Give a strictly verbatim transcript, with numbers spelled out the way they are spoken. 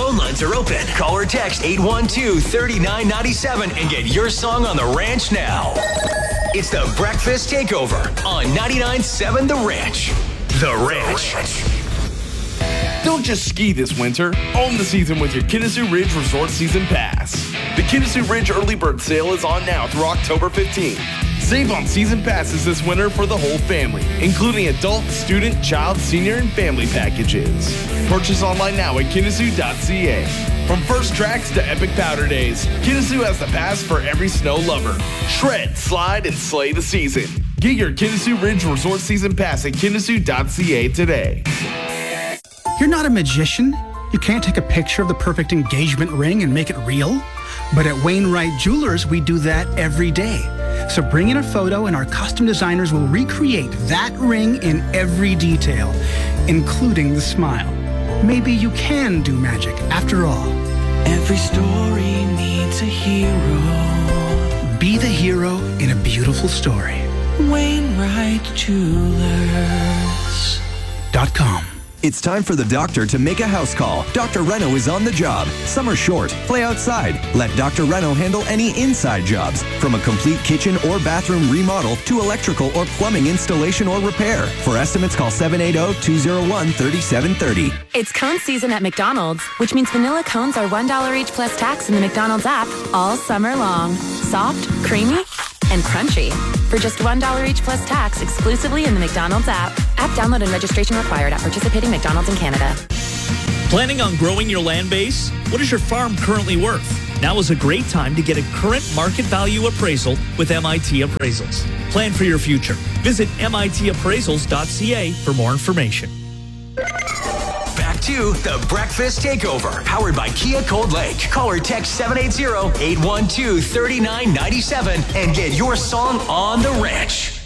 phone lines are open. Call or text eight one two, three nine nine seven and get your song on the ranch now. It's the Breakfast Takeover on ninety-nine point seven The Ranch. The Ranch. Don't just ski this winter. Own the season with your Kinnison Ridge Resort Season Pass. The Kinnison Ridge Early Bird Sale is on now through October fifteenth. Save on season passes this winter for the whole family, including adult, student, child, senior, and family packages. Purchase online now at Kinnison dot c a. From first tracks to epic powder days, Kinnison has the pass for every snow lover. Shred, slide, and slay the season. Get your Kinnison Ridge Resort Season Pass at Kinnison dot c a today. You're not a magician. You can't take a picture of the perfect engagement ring and make it real. But at Wainwright Jewelers, we do that every day. So bring in a photo and our custom designers will recreate that ring in every detail, including the smile. Maybe you can do magic after all. Every story needs a hero. Be the hero in a beautiful story. Wainwright Jewelers dot com. It's time for the doctor to make a house call. Doctor Reno is on the job. Summer's short. Play outside. Let Doctor Reno handle any inside jobs, from a complete kitchen or bathroom remodel to electrical or plumbing installation or repair. For estimates, call seven eight zero, two zero one, three seven three zero. It's cone season at McDonald's, which means vanilla cones are one dollar each plus tax in the McDonald's app all summer long. Soft, creamy, and crunchy. For just one dollar each plus tax exclusively in the McDonald's app. App download and registration required at participating McDonald's in Canada. Planning on growing your land base? What is your farm currently worth? Now is a great time to get a current market value appraisal with M I T Appraisals. Plan for your future. Visit M I T appraisals dot c a for more information. Back to the Breakfast Takeover, powered by Kia Cold Lake. Call or text seven eight zero, eight one two, three nine nine seven and get your song on the ranch.